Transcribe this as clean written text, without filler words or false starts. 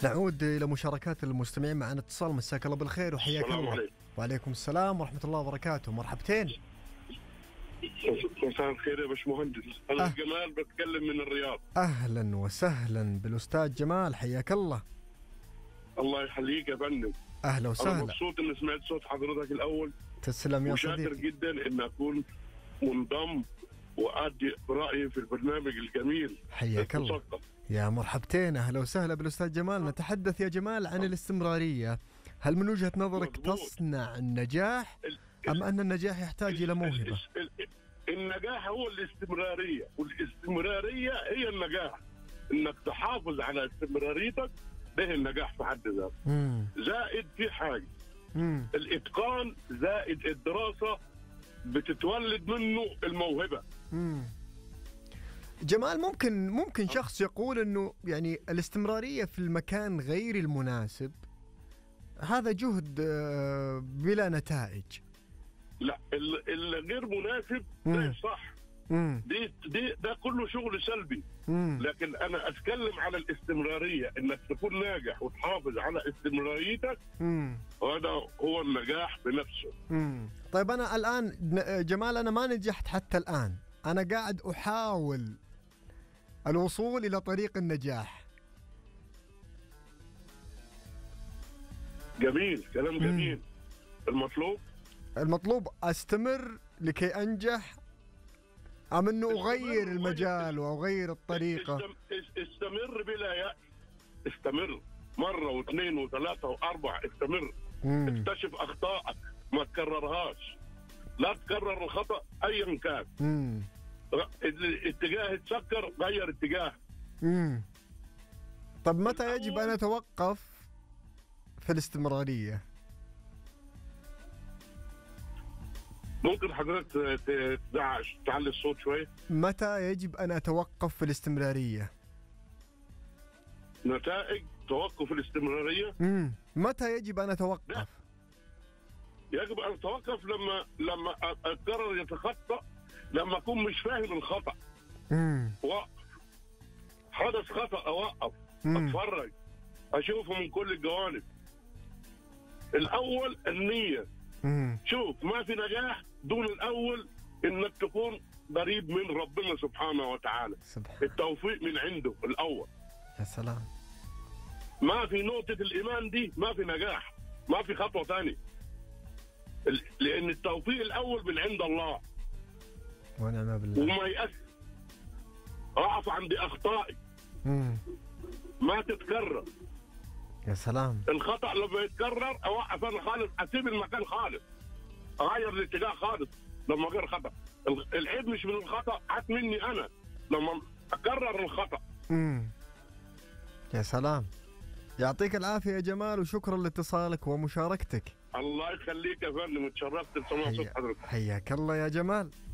نعود إلى مشاركات المستمعين معنا. اتصال، مساك الله بالخير وحياك السلام الله. عليكم. وعليكم السلام ورحمة الله وبركاته. مرحبتين. مساء الخير يا باشمهندس، أنا جمال بتكلم من الرياض. أهلا وسهلا بالأستاذ جمال، حياك الله. الله يحييك يا فندم. أهلا وسهلا. أنا مبسوط إني سمعت صوت حضرتك الأول. تسلم يا صديقي. وشاكر جدا إن أكون منضم وأدي رأيي في البرنامج الجميل. حياك الله. يا مرحبتين، أهلا وسهلا بالأستاذ جمال. نتحدث يا جمال عن الاستمرارية. هل من وجهة نظرك تصنع النجاح أم أن النجاح يحتاج إلى موهبة؟ النجاح هو الاستمرارية، والاستمرارية هي النجاح. إنك تحافظ على استمراريتك ده النجاح في حد ذاته. زائد في حاجة، الإتقان زائد الدراسة بتتولد منه الموهبة. جمال، ممكن شخص يقول انه يعني الاستمرارية في المكان غير المناسب هذا جهد بلا نتائج. لا، الغير مناسب ده صح. ده كله شغل سلبي. لكن انا اتكلم على الاستمرارية، انك تكون ناجح وتحافظ على استمراريتك، وهذا هو النجاح بنفسه. طيب انا الان جمال، انا ما نجحت حتى الان، انا قاعد احاول الوصول الى طريق النجاح. جميل، كلام جميل. المطلوب استمر لكي انجح ام انه اغير المجال واغير الطريقة؟ استمر بلا يأس. استمر مرة واثنين وثلاثة واربعة. استمر. اكتشف اخطائك، ما تكررهاش. لا تكرر الخطأ ايا كان. اتجاه تسكر، غير اتجاه. طب متى يجب ان اتوقف في الاستمرارية؟ ممكن حضرتك تعلي الصوت شوية؟ متى يجب ان اتوقف في الاستمرارية؟ نتائج توقف الاستمرارية؟ متى يجب ان اتوقف؟ يجب ان اتوقف لما اقرر يتخطى، لما اكون مش فاهم الخطأ. وقف. حدث خطأ اوقف، اتفرج، اشوفه من كل الجوانب. الاول النية. شوف، ما في نجاح دون الاول انك تكون قريب من ربنا سبحانه وتعالى. التوفيق من عنده الاول. يا سلام. ما في نقطة الايمان دي ما في نجاح، ما في خطوة ثانية، لان التوفيق الاول من عند الله. ونعم بالله. وما يأس، اقف عند اخطائي، ما تتكرر. يا سلام. الخطأ لما يتكرر اوقف انا خالص، اسيب المكان خالص، اغير الاتجاه خالص. لما غير خطأ، العيب مش من الخطأ، عاد مني انا لما اكرر الخطأ. يا سلام. يعطيك العافية يا جمال، وشكرا لاتصالك ومشاركتك. الله يخليك يا فندم، اتشرفت بسماع صوت حضرتك. حياك الله يا جمال.